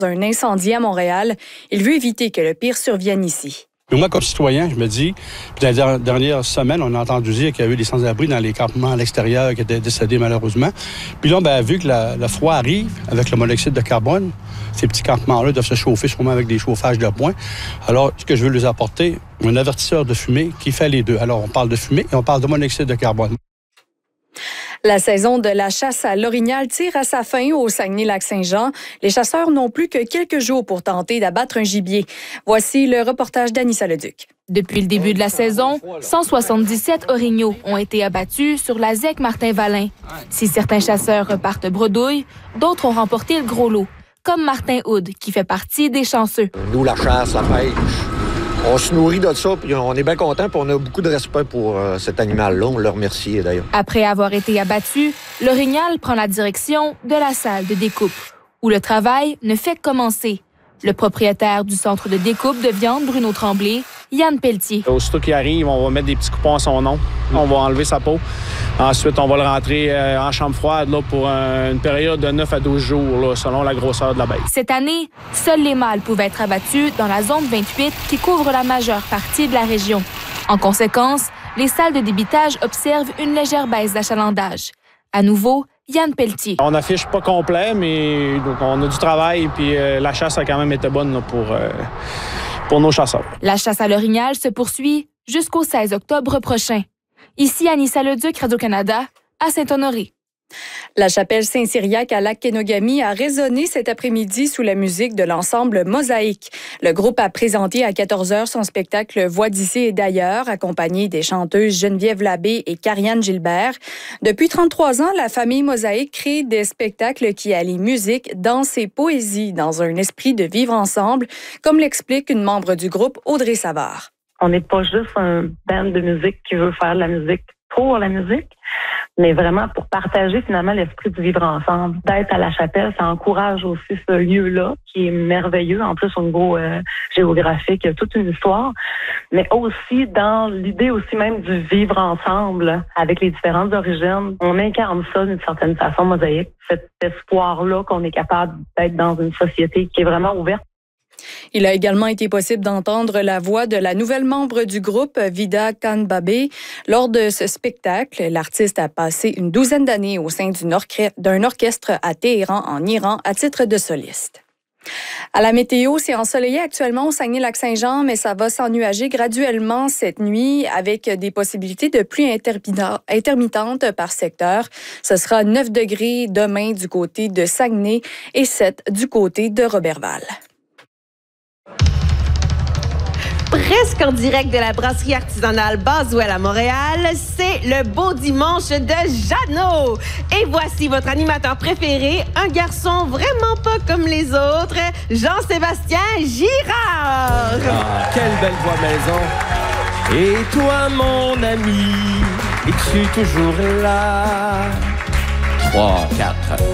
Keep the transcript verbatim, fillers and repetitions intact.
un incendie à Montréal. Il veut éviter que le pire survienne ici. Mais moi, comme citoyen, je me dis, puis dans les dernières semaines, on a entendu dire qu'il y a eu des sans-abri dans les campements à l'extérieur qui étaient décédés malheureusement. Puis là, ben, vu que la, le froid arrive avec le monoxyde de carbone, ces petits campements-là doivent se chauffer sûrement avec des chauffages de poing. Alors, ce que je veux leur apporter, un avertisseur de fumée qui fait les deux. Alors, on parle de fumée et on parle de monoxyde de carbone. La saison de la chasse à l'orignal tire à sa fin au Saguenay-Lac-Saint-Jean. Les chasseurs n'ont plus que quelques jours pour tenter d'abattre un gibier. Voici le reportage d'Anissa Leduc. Depuis le début de la saison, cent soixante-dix-sept orignaux ont été abattus sur la Z E C Martin-Valin. Si certains chasseurs repartent bredouille, d'autres ont remporté le gros lot, comme Martin Houd, qui fait partie des chanceux. Nous, la chasse, la pêche, on se nourrit de ça, puis on est bien content, puis on a beaucoup de respect pour euh, cet animal-là. On le remercie, d'ailleurs. Après avoir été abattu, l'orignal prend la direction de la salle de découpe, où le travail ne fait que commencer. Le propriétaire du centre de découpe de viande Bruno Tremblay, Yann Pelletier. Aussitôt qu'il arrive, on va mettre des petits coupons à son nom. On va enlever sa peau. Ensuite, on va le rentrer en chambre froide là, pour une période de neuf à douze jours, là, selon la grosseur de la bête. Cette année, seuls les mâles pouvaient être abattus dans la zone vingt-huit qui couvre la majeure partie de la région. En conséquence, les salles de débitage observent une légère baisse d'achalandage. À nouveau, Yann Pelletier. On n'affiche pas complet, mais donc, on a du travail, puis euh, la chasse a quand même été bonne là, pour, euh, pour nos chasseurs. La chasse à l'orignal se poursuit jusqu'au seize octobre prochain. Ici, Anissa Leduc, Radio-Canada, à Saint-Honoré. La chapelle Saint-Cyriaque à Lac-Kenogami a résonné cet après-midi sous la musique de l'ensemble Mosaïque. Le groupe a présenté à quatorze heures son spectacle Voix d'ici et d'ailleurs, accompagné des chanteuses Geneviève Labbé et Karianne Gilbert. Depuis trente-trois ans, la famille Mosaïque crée des spectacles qui allient musique, danse et poésie dans un esprit de vivre ensemble, comme l'explique une membre du groupe, Audrey Savard. On n'est pas juste un band de musique qui veut faire de la musique pour la musique, mais vraiment pour partager finalement l'esprit du vivre ensemble. D'être à la chapelle, ça encourage aussi ce lieu-là qui est merveilleux. En plus, au niveau euh, géographique, il y a toute une histoire, mais aussi dans l'idée aussi même du vivre ensemble avec les différentes origines. On incarne ça d'une certaine façon, Mosaïque, cet espoir-là qu'on est capable d'être dans une société qui est vraiment ouverte. Il a également été possible d'entendre la voix de la nouvelle membre du groupe, Vida Khanbabeh. Lors de ce spectacle, l'artiste a passé une douzaine d'années au sein d'une orchestre, d'un orchestre à Téhéran, en Iran, à titre de soliste. À la météo, c'est ensoleillé actuellement au Saguenay-Lac-Saint-Jean, mais ça va s'ennuager graduellement cette nuit avec des possibilités de pluie intermittente par secteur. Ce sera neuf degrés demain du côté de Saguenay et sept du côté de Roberval. Presque en direct de la brasserie artisanale Baswell à Montréal, c'est le beau dimanche de Jeannot. Et voici votre animateur préféré, un garçon vraiment pas comme les autres, Jean-Sébastien Girard. Ah, quelle belle voix maison. Et toi, mon ami, es-tu toujours là? Trois, quatre.